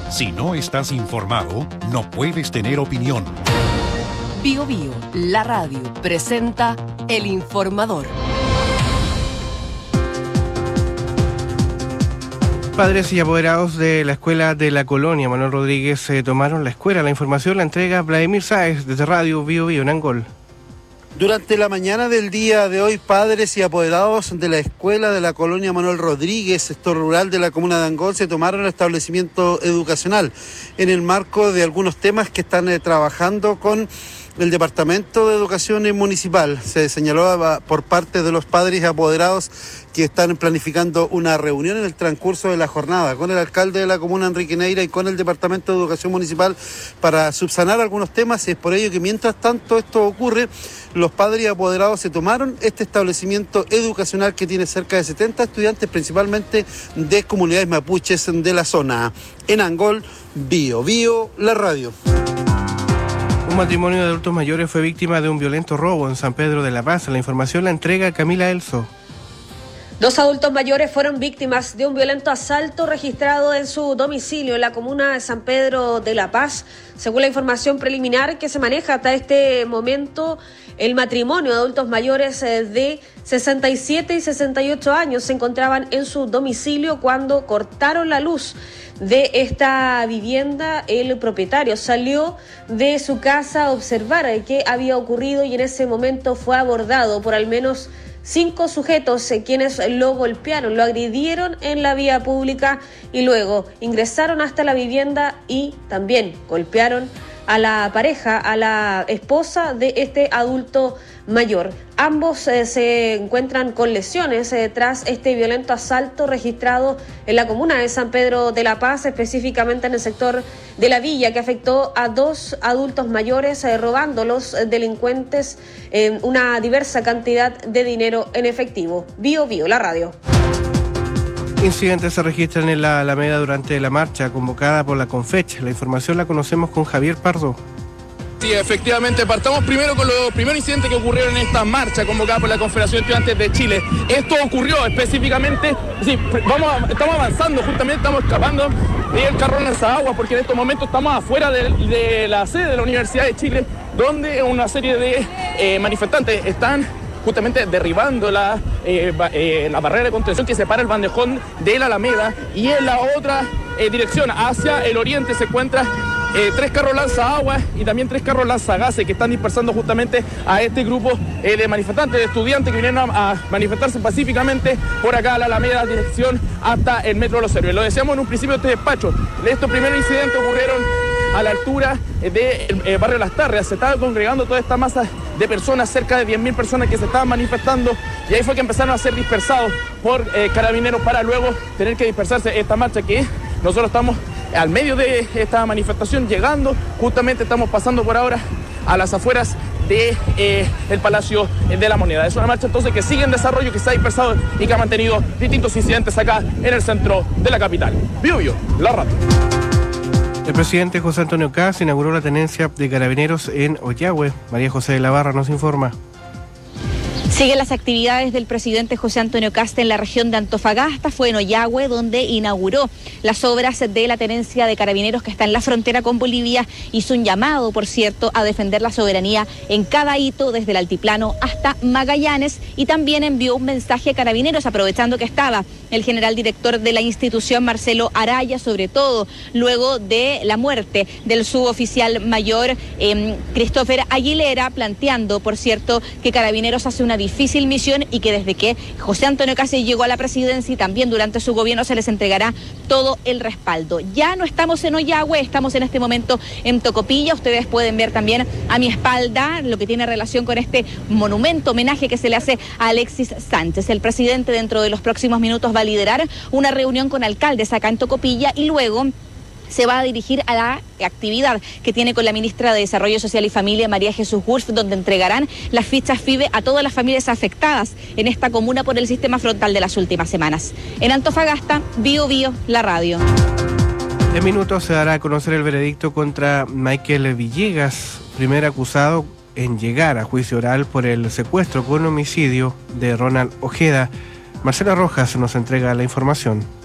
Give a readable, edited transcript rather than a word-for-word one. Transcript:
Si no estás informado, no puedes tener opinión. Bio Bio, la radio, presenta El Informador. Padres y apoderados de la escuela de la Colonia Manuel Rodríguez tomaron la escuela. La información la entrega Vladimir Sáez desde Radio Bio Bio en Angol. Durante la mañana del día de hoy, padres y apoderados de la escuela de la Colonia Manuel Rodríguez, sector rural de la comuna de Angol, se tomaron el establecimiento educacional en el marco de algunos temas que están trabajando con el Departamento de Educación Municipal. Se señaló por parte de los padres y apoderados que están planificando una reunión en el transcurso de la jornada con el alcalde de la comuna, Enrique Neira, y con el Departamento de Educación Municipal para subsanar algunos temas. Y es por ello que mientras tanto esto ocurre, los padres y apoderados se tomaron este establecimiento educacional que tiene cerca de 70 estudiantes, principalmente de comunidades mapuches de la zona. En Angol, Bio Bio, la radio. Un matrimonio de adultos mayores fue víctima de un violento robo en San Pedro de la Paz. La información la entrega Camila Elso. 2 adultos mayores fueron víctimas de un violento asalto registrado en su domicilio en la comuna de San Pedro de la Paz. Según la información preliminar que se maneja hasta este momento, el matrimonio de adultos mayores de 67 y 68 años se encontraban en su domicilio cuando cortaron la luz de esta vivienda. El propietario salió de su casa a observar qué había ocurrido y en ese momento fue abordado por al menos 5 sujetos quienes lo golpearon, lo agredieron en la vía pública y luego ingresaron hasta la vivienda y también golpearon a la pareja, a la esposa de este adulto mayor. Ambos se encuentran con lesiones tras este violento asalto registrado en la comuna de San Pedro de la Paz, específicamente en el sector de la villa, que afectó a 2 adultos mayores, robando los delincuentes una diversa cantidad de dinero en efectivo. Bio Bio, la radio. Incidentes se registran en la Alameda durante la marcha convocada por la Confech. La información la conocemos con Javier Pardo. Sí, efectivamente, partamos primero con los primeros incidentes que ocurrieron en esta marcha convocada por la Confederación de Estudiantes de Chile. Esto ocurrió específicamente, estamos avanzando, justamente estamos escapando del carro lanzaagua, porque en estos momentos estamos afuera de la sede de la Universidad de Chile, donde una serie de manifestantes están justamente derribando la barrera de contención que separa el bandejón de la Alameda, y en la otra dirección, hacia el oriente, se encuentra 3 carros lanzaagua y también 3 carros lanzagases que están dispersando justamente a este grupo de manifestantes, de estudiantes que vinieron a manifestarse pacíficamente por acá a la Alameda, dirección hasta el Metro de los Héroes. Lo decíamos en un principio de este despacho, estos primeros incidentes ocurrieron a la altura del barrio Las Tarrias. Se estaba congregando toda esta masa de personas, cerca de 10.000 personas que se estaban manifestando, y ahí fue que empezaron a ser dispersados por carabineros para luego tener que dispersarse esta marcha, que nosotros estamos al medio de esta manifestación llegando, justamente estamos pasando por ahora a las afueras de el Palacio de la Moneda. Es una marcha entonces que sigue en desarrollo, que se ha dispersado y que ha mantenido distintos incidentes acá en el centro de la capital. Bio Bio, la radio. El presidente José Antonio Kast inauguró la tenencia de carabineros en Ollagüe. María José de la Barra nos informa. Siguen las actividades del presidente José Antonio Kast en la región de Antofagasta. Fue en Ollagüe donde inauguró las obras de la tenencia de carabineros que está en la frontera con Bolivia. Hizo un llamado, por cierto, a defender la soberanía en cada hito, desde el altiplano hasta Magallanes, y también envió un mensaje a carabineros, aprovechando que estaba el general director de la institución, Marcelo Araya, sobre todo luego de la muerte del suboficial mayor Christopher Aguilera, planteando, por cierto, que Carabineros hace una difícil misión y que desde que José Antonio Kast llegó a la presidencia y también durante su gobierno se les entregará todo el respaldo. Ya no estamos en Ollagüe, estamos en este momento en Tocopilla. Ustedes pueden ver también a mi espalda lo que tiene relación con este monumento, homenaje que se le hace a Alexis Sánchez. El presidente dentro de los próximos minutos va a liderar una reunión con alcaldes acá en Tocopilla y luego se va a dirigir a la actividad que tiene con la ministra de Desarrollo Social y Familia, María Jesús Wulf, donde entregarán las fichas FIBE a todas las familias afectadas en esta comuna por el sistema frontal de las últimas semanas. En Antofagasta, Bio Bio, la radio. En minutos se dará a conocer el veredicto contra Michael Villegas, primer acusado en llegar a juicio oral por el secuestro con homicidio de Ronald Ojeda. Marcela Rojas nos entrega la información.